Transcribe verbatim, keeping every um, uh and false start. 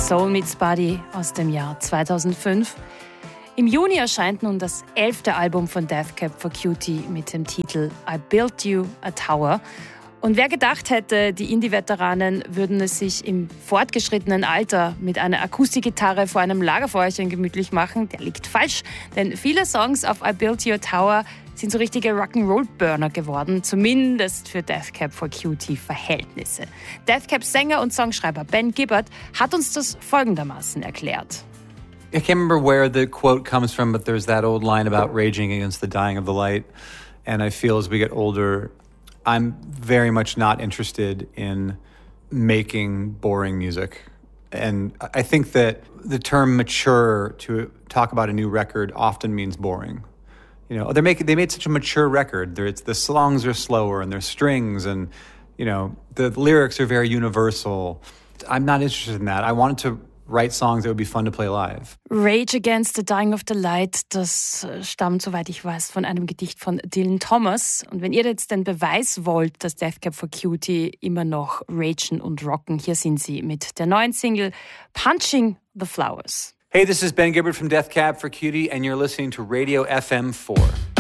Soul Meets Body aus dem Jahr zweitausendfünf. Im Juni erscheint nun das elfte Album von Death Cab for Cutie mit dem Titel I Built You a Tower. Und wer gedacht hätte, die Indie-Veteranen würden es sich im fortgeschrittenen Alter mit einer Akustikgitarre vor einem Lagerfeuerchen gemütlich machen, der liegt falsch. Denn viele Songs auf I Built You a Tower sind so richtige Rock'n'Roll-Burner geworden, zumindest für Death Cab for Cutie-Verhältnisse. Death Cabs Sänger und Songschreiber Ben Gibbard hat uns das folgendermaßen erklärt. I can't remember where the quote comes from, but there's that old line about raging against the dying of the light. And I feel as we get older, I'm very much not interested in making boring music. And I think that the term mature to talk about a new record often means boring. You know, they make they made such a mature record. It's, the songs are slower and there's strings and, you know, the lyrics are very universal. I'm not interested in that. I wanted to write songs that would be fun to play live. Rage Against the Dying of the Light, das stammt, soweit ich weiß, von einem Gedicht von Dylan Thomas. Und wenn ihr jetzt den Beweis wollt, dass Death Cab for Cutie immer noch ragen und rocken, hier sind sie mit der neuen Single Punching the Flowers. Hey, this is Ben Gibbard from Death Cab for Cutie, and you're listening to Radio F M four.